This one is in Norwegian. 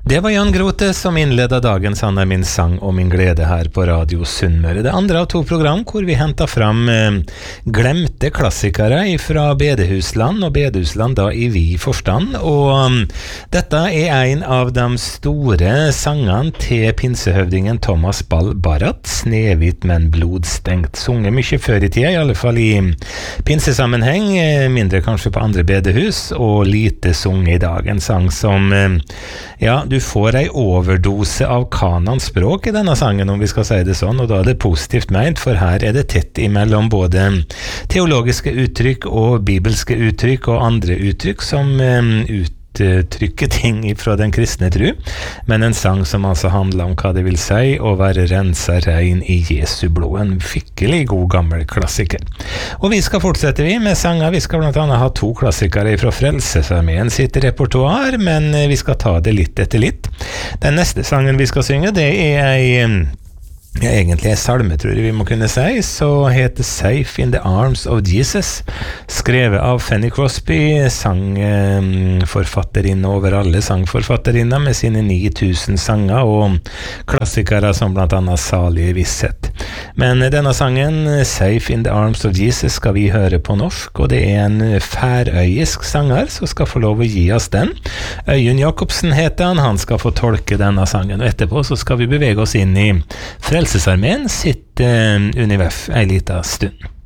Det var Jan Grote som innledet dagens Han min sang og min glede her på Radio Sunnmøre. Det andre av to program hvor vi hentet fram glemte klassikere fra bedehusland, og bedehusland da i vid forstand. Og dette en av de store sangene til pinsehøvdingen Thomas Ball Barrat, Snehvit men blodstengt. Sunget mye før i tida, i alle fall i pinsesammenheng, mindre kanskje på andre bedehus, og lite sunget i dag. En sang som, ja, du får ei overdose av kanans språk i denne sangen, om vi skal si det sånn, og da det positivt meint, for her det tett imellom både teologiske uttrykk og bibelske uttrykk og andre uttrykk som uttrykker ting fra den kristne tro, men en sang som altså handler om hva det vil si å være renset rein i Jesu blod, en fikkelig god gammel klassiker. Og vi skal fortsette med sanger. Vi skal blant annet ha to klassikere fra Frelsesarmeen sitt repertoar, men vi skal ta det litt etter litt. Den neste sangen vi skal synge, det egentlig salme, tror jeg vi må kunne si, så heter Safe in the Arms of Jesus, skrevet av Fanny Crosby, sangforfatterinne over alle sangforfatterinner med sine 9000 sanger og klassikere som blant annet Salig visshet. Men denne sangen, Safe in the Arms of Jesus, skal vi høre på norsk, og det en færøyisk sanger som skal få lov å gi oss den. Øyunn Jakobsen heter han skal få tolke denne sangen, og etterpå så skal vi bevege oss inn i Frelsesarmeen sitt univers en liten stund.